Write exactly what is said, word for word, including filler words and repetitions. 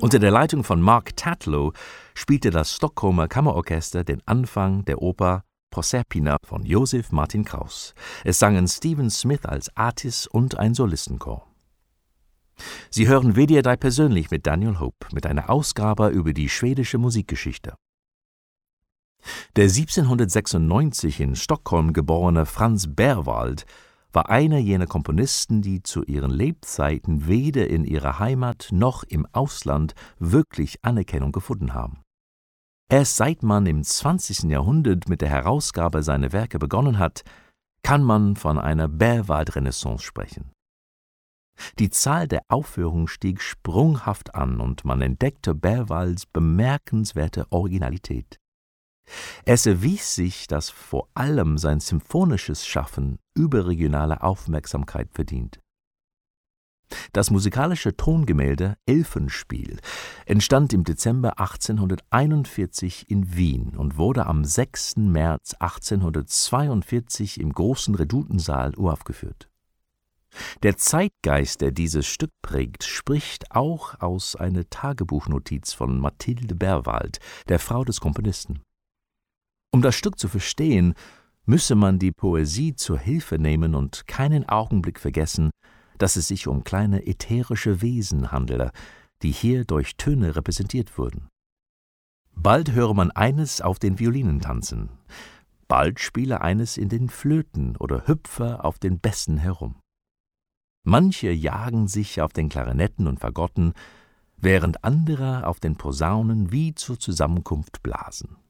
Unter der Leitung von Mark Tatlow spielte das Stockholmer Kammerorchester den Anfang der Oper Proserpina von Joseph Martin Kraus. Es sangen Stephen Smith als Attis und ein Solistenchor. Sie hören W D R drei persönlich mit Daniel Hope mit einer Ausgabe über die schwedische Musikgeschichte. Der siebzehnhundertsechsundneunzig in Stockholm geborene Franz Berwald war einer jener Komponisten, die zu ihren Lebzeiten weder in ihrer Heimat noch im Ausland wirklich Anerkennung gefunden haben. Erst seit man im zwanzigsten Jahrhundert mit der Herausgabe seiner Werke begonnen hat, kann man von einer Berwald-Renaissance sprechen. Die Zahl der Aufführungen stieg sprunghaft an und man entdeckte Berwalds bemerkenswerte Originalität. Es erwies sich, dass vor allem sein symphonisches Schaffen überregionale Aufmerksamkeit verdient. Das musikalische Tongemälde Elfenspiel entstand im Dezember achtzehnhunderteinundvierzig in Wien und wurde am sechsten März achtzehnhundertzweiundvierzig im großen Redutensaal uraufgeführt. Der Zeitgeist, der dieses Stück prägt, spricht auch aus einer Tagebuchnotiz von Mathilde Berwald, der Frau des Komponisten. Um das Stück zu verstehen, müsse man die Poesie zur Hilfe nehmen und keinen Augenblick vergessen, dass es sich um kleine ätherische Wesen handele, die hier durch Töne repräsentiert wurden. Bald höre man eines auf den Violinen tanzen, bald spiele eines in den Flöten oder hüpfe auf den Bässen herum. Manche jagen sich auf den Klarinetten und Fagotten, während andere auf den Posaunen wie zur Zusammenkunft blasen.